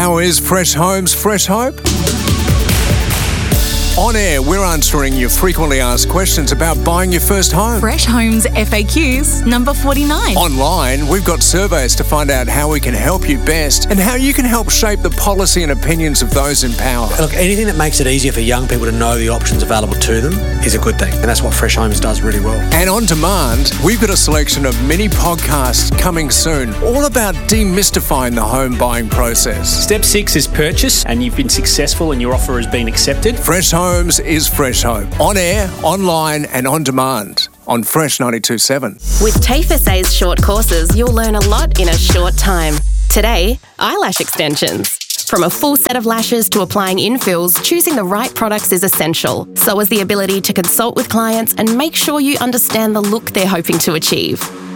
How is Fresh Homes Fresh Hope? On air, we're answering your frequently asked questions about buying your first home. Fresh Homes FAQs number 49. Online, we've got surveys to find out how we can help you best and how you can help shape the policy and opinions of those in power. Look, anything that makes it easier for young people to know the options available to them is a good thing. And that's what Fresh Homes does really well. And on demand, we've got a selection of mini podcasts coming soon, all about demystifying the home buying process. Step 6 is purchase, and you've been successful and your offer has been accepted. Fresh Homes is Fresh Hope. On air, online and on demand on Fresh 92.7. With TAFE SA's short courses, you'll learn a lot in a short time. Today, eyelash extensions. From a full set of lashes to applying infills, choosing the right products is essential. So is the ability to consult with clients and make sure you understand the look they're hoping to achieve.